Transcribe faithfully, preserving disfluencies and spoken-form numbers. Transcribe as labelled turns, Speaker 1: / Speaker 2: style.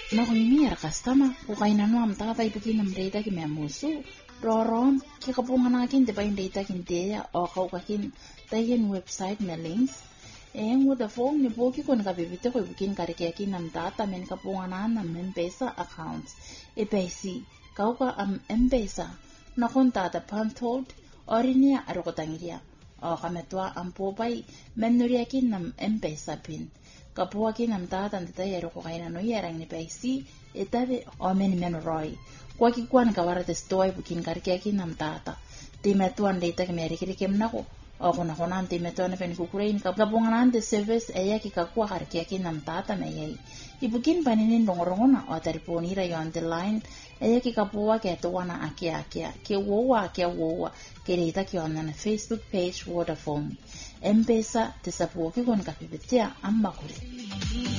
Speaker 1: na ko mi ar customer ko kaina no am ta ta ipukin nam data ki memusu rorom ki kapungan akin de bain data kin te o ko kakin tayen website na links e ngo da phone ni boki kon ka bibite ko ipukin kar ke akin nam data men kapungan nam M-Pesa accounts e pesi ka ko am M-Pesa na kon ta da pantold orinia ar ko tangiria o kametwa am popai menuria kin nam M-Pesa pin kapua kin nam ta tan ta yero ko kaina no yerang ni pesi etabe o men men roi kwa ki kwan ka wara te stoi bukin karkia kin nam tata te metuan data ke meri kiri kem na ko o kona kona te metuan pen ku kurein ka gabungan ante service eya ki ka kwa karkia kin nam tata me yei ibukin paninin dongorongona o telefoni ra yo ante line eya ki kapua ke to wana akia akia ke wowa ke wowa ke data ki on na Facebook page Vodafone M-Pesa te sapu ki kon ka pipetia amma kure